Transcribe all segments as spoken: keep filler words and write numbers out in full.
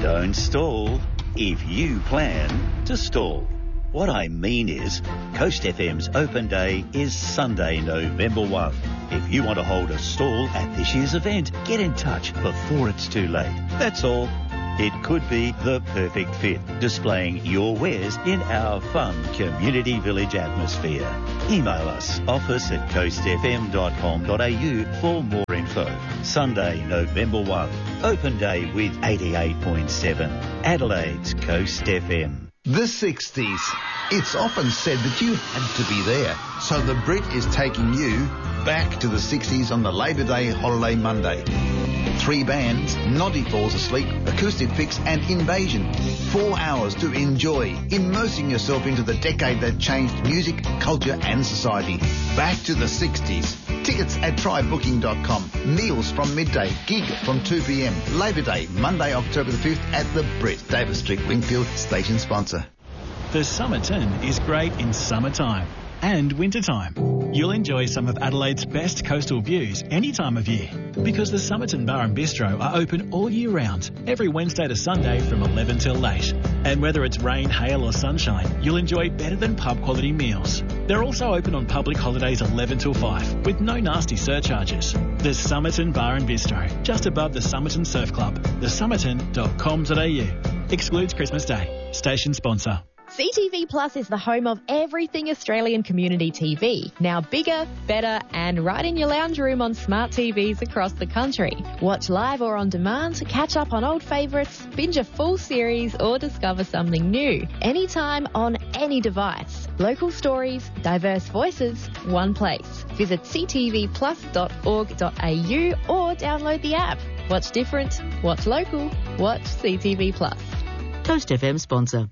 Don't stall if you plan to stall. What I mean is, Coast F M's Open Day is Sunday, November first. If you want to hold a stall at this year's event, get in touch before it's too late. That's all. It could be the perfect fit, displaying your wares in our fun community village atmosphere. Email us, office at coast f m dot com dot a u for more info. Sunday, November first. Open Day with eighty-eight point seven. Adelaide's Coast F M. The sixties. It's often said that you had to be there. So the Brit is taking you back to the sixties on the Labor Day holiday Monday. Three bands, Noddy Falls Asleep, Acoustic Fix and Invasion. Four hours to enjoy, immersing yourself into the decade that changed music, culture and society. Back to the sixties. Tickets at try booking dot com. Meals from midday. Gig from two p m. Labor Day, Monday, October the fifth at the Brit. Davis Street, Wingfield, station sponsor. The Somerton is great in summertime and wintertime. You'll enjoy some of Adelaide's best coastal views any time of year because the Somerton Bar and Bistro are open all year round, every Wednesday to Sunday from eleven till late. And whether it's rain, hail or sunshine, you'll enjoy better than pub quality meals. They're also open on public holidays eleven till five with no nasty surcharges. The Somerton Bar and Bistro, just above the Somerton Surf Club, the somerton dot com dot a u. Excludes Christmas Day. Station sponsor. C T V Plus is the home of everything Australian community T V. Now bigger, better and right in your lounge room on smart T Vs across the country. Watch live or on demand, catch up on old favourites, binge a full series or discover something new. Anytime on any device. Local stories, diverse voices, one place. Visit c t v plus dot org dot a u or download the app. Watch different, watch local, watch C T V Plus. Coast F M sponsor.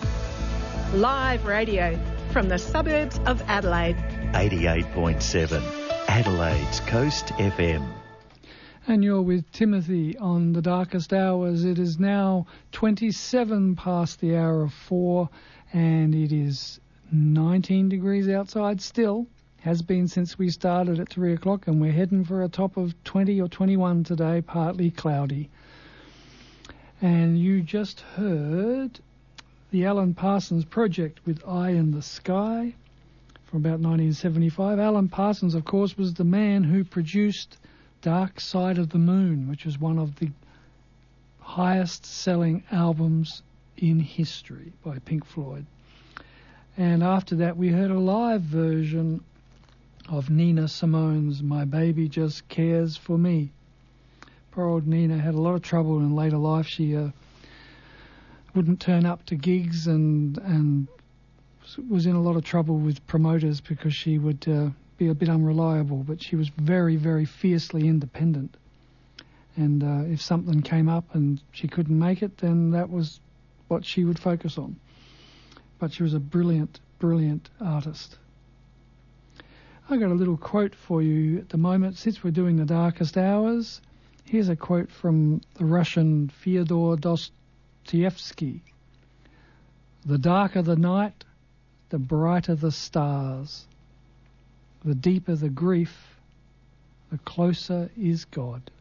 Live radio from the suburbs of Adelaide. eighty-eight point seven. Adelaide's Coast F M. And you're with Timothy on The Darkest Hours. It is now twenty-seven past the hour of four and it is nineteen degrees outside still. Has been since we started at three o'clock and we're heading for a top of twenty or twenty-one today, partly cloudy. And you just heard the Alan Parsons Project with Eye in the Sky from about nineteen seventy-five. Alan Parsons, of course, was the man who produced Dark Side of the Moon, which was one of the highest-selling albums in history by Pink Floyd. And after that, we heard a live version of Nina Simone's My Baby Just Cares for Me. Poor old Nina had a lot of trouble in later life. She uh, wouldn't turn up to gigs and and was in a lot of trouble with promoters because she would uh, be a bit unreliable, but she was very, very fiercely independent. And uh, if something came up and she couldn't make it, then that was what she would focus on. But she was a brilliant, brilliant artist. I got a little quote for you at the moment. Since we're doing The Darkest Hours, here's a quote from the Russian Fyodor Dostoevsky. The darker the night, the brighter the stars. The deeper the grief, the closer is God.